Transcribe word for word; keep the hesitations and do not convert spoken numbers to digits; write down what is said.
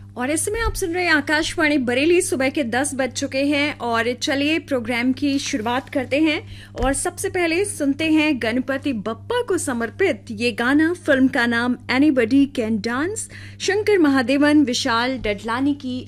और इस समय आप सुन रहे हैं आकाशवाणी बरेली। सुबह के दस बज चुके हैं और चलिए प्रोग्राम की शुरुआत करते हैं। और सबसे पहले सुनते हैं गणपति बप्पा को समर्पित ये गाना। फिल्म का नाम anybody can dance. Shankar Mahadevan, विशाल डडलानी की